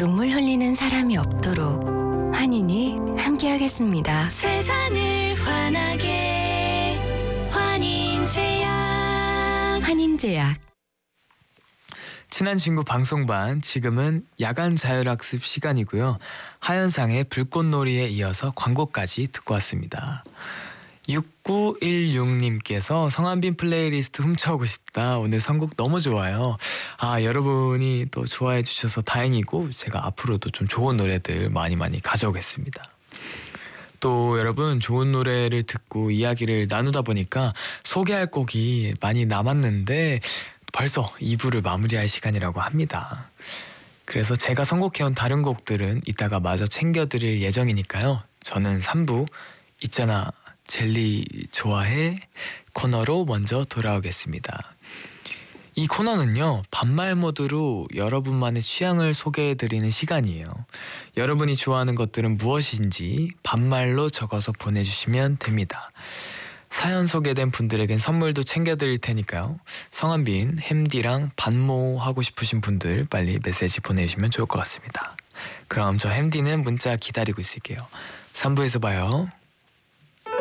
눈물 흘리는 사람이 없도록 환인이 함께하겠습니다. 세상을 환하게 환인제약. 환인제약. 친한 친구 방송반, 지금은 야간 자율학습 시간이고요. 하현상의 불꽃놀이에 이어서 광고까지 듣고 왔습니다. 6916님께서 성한빈 플레이리스트 훔쳐오고 싶다. 오늘 선곡 너무 좋아요. 여러분이 또 좋아해 주셔서 다행이고 제가 앞으로도 좀 좋은 노래들 많이 가져오겠습니다. 또 여러분, 좋은 노래를 듣고 이야기를 나누다 보니까 소개할 곡이 많이 남았는데 벌써 2부를 마무리할 시간이라고 합니다. 그래서 제가 선곡해온 다른 곡들은 이따가 마저 챙겨드릴 예정이니까요. 저는 3부 있잖아 젤리 좋아해 코너로 먼저 돌아오겠습니다. 이 코너는요, 반말 모드로 여러분만의 취향을 소개해드리는 시간이에요. 여러분이 좋아하는 것들은 무엇인지 반말로 적어서 보내주시면 됩니다. 사연 소개된 분들에겐 선물도 챙겨드릴 테니까요. 성한빈, 햄디랑 반모하고 싶으신 분들 빨리 메시지 보내주시면 좋을 것 같습니다. 그럼 저 햄디는 문자 기다리고 있을게요. 3부에서 봐요.